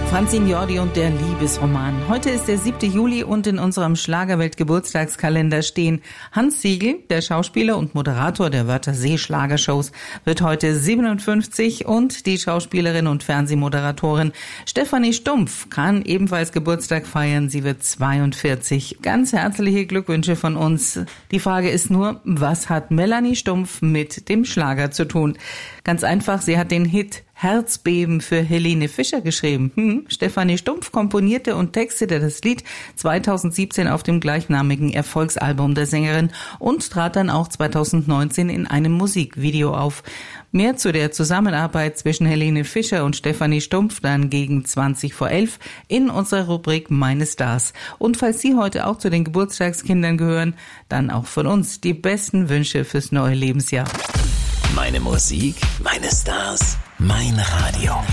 Franzin Jordi und der Liebesroman. Heute ist der 7. Juli und in unserem Schlagerwelt-Geburtstagskalender stehen Hans Sigl, der Schauspieler und Moderator der Wörthersee-Schlagershows, wird heute 57 und die Schauspielerin und Fernsehmoderatorin Stefanie Stumpf kann ebenfalls Geburtstag feiern. Sie wird 42. Ganz herzliche Glückwünsche von uns. Die Frage ist nur, was hat Melanie Stumpf mit dem Schlager zu tun? Ganz einfach, sie hat den Hit Herzbeben für Helene Fischer geschrieben. Stefanie Stumpf komponierte und textete das Lied 2017 auf dem gleichnamigen Erfolgsalbum der Sängerin und trat dann auch 2019 in einem Musikvideo auf. Mehr zu der Zusammenarbeit zwischen Helene Fischer und Stefanie Stumpf dann gegen 20 vor 11 in unserer Rubrik Meine Stars. Und falls Sie heute auch zu den Geburtstagskindern gehören, dann auch von uns die besten Wünsche fürs neue Lebensjahr. Meine Musik, meine Stars, mein Radio.